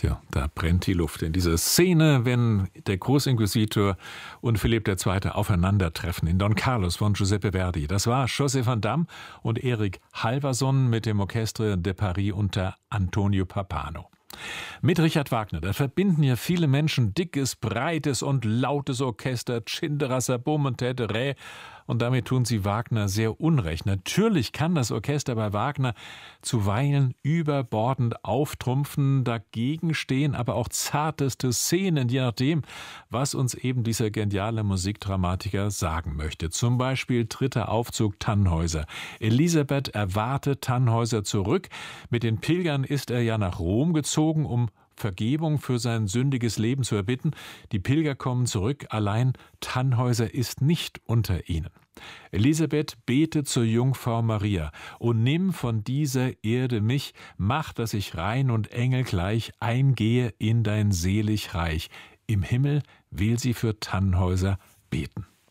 Tja, da brennt die Luft in dieser Szene, wenn der Großinquisitor und Philipp II. Aufeinandertreffen in Don Carlos von Giuseppe Verdi. Das war José van Damme und Erik Halverson mit dem Orchestre de Paris unter Antonio Pappano. Mit Richard Wagner, da verbinden ja viele Menschen dickes, breites und lautes Orchester, Tschinderasser, Bohm und Teteré. Und damit tun sie Wagner sehr unrecht. Natürlich kann das Orchester bei Wagner zuweilen überbordend auftrumpfen. Dagegen stehen aber auch zarteste Szenen, je nachdem, was uns eben dieser geniale Musikdramatiker sagen möchte. Zum Beispiel dritter Aufzug Tannhäuser. Elisabeth erwartet Tannhäuser zurück. Mit den Pilgern ist er ja nach Rom gezogen, um Vergebung für sein sündiges Leben zu erbitten. Die Pilger kommen zurück, allein Tannhäuser ist nicht unter ihnen. Elisabeth betet zur Jungfrau Maria: O nimm von dieser Erde mich, mach, dass ich rein und engelgleich eingehe in dein selig Reich. Im Himmel will sie für Tannhäuser beten.